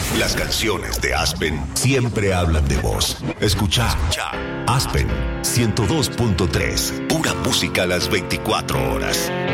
Las canciones de Aspen siempre hablan de vos. Escucha Aspen 102.3. Pura música a las 24 horas.